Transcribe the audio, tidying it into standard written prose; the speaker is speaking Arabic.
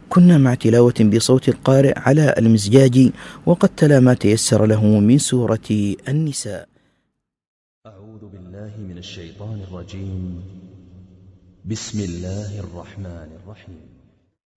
كنا مع تلاوة بصوت القارئ على المزجاج، وقد تلا ما تيسر له من سورة النساء. أعوذ بالله من الشيطان الرجيم. بسم الله الرحمن الرحيم.